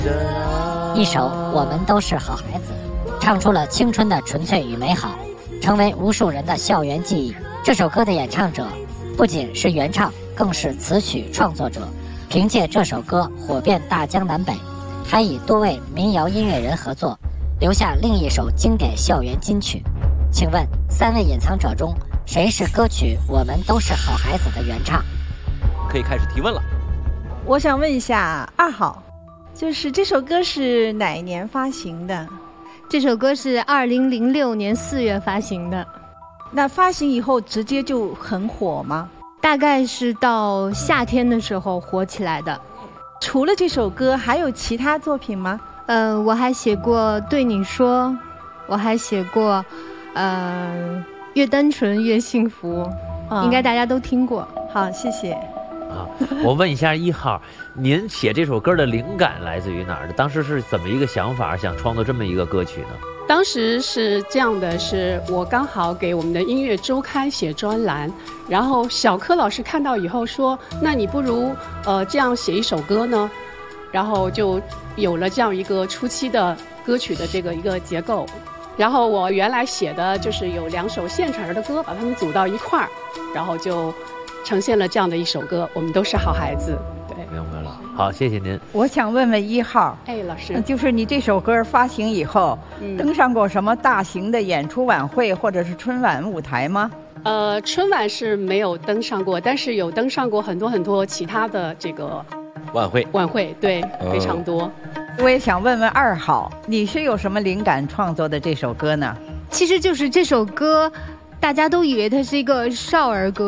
一首《我们都是好孩子》，唱出了青春的纯粹与美好，成为无数人的校园记忆。这首歌的演唱者不仅是原唱，更是词曲创作者，凭借这首歌火遍大江南北，还与多位民谣音乐人合作，留下另一首经典校园金曲。请问3位隐藏者中，谁是歌曲《我们都是好孩子》的原唱？ 可以开始提问了。 我想问一下2号，就是这首歌是哪年发行的？ 这首歌是2006年4月发行的。 那发行以后直接就很火吗？ 大概是到夏天的时候火起来的。 除了这首歌还有其他作品吗？ 我还写过对你说，我还写过越单纯越幸福，应该大家都听过。 好，谢谢。 我问一下1号，您写这首歌的灵感来自于哪儿的？当时是怎么一个想法，想创作这么一个歌曲呢？ 当时是这样的，是我刚好给我们的音乐周刊写专栏，然后小柯老师看到以后说，那你不如这样写一首歌呢，然后就有了这样一个初期的歌曲的这个一个结构。然后我原来写的就是有2首现成的歌，把它们组到一块儿，然后就呈现了这样的一首歌，我们都是好孩子。对， 明白了。好，谢谢您。 我想问问1号， 老师， 就是你这首歌发行以后，登上过什么大型的演出晚会或者是春晚舞台吗？ 春晚是没有登上过，但是有登上过很多其他的这个晚会， 对，非常多。 我也想问问2号，你是有什么灵感创作的这首歌呢？ 其实就是这首歌，大家都以为它是一个少儿歌。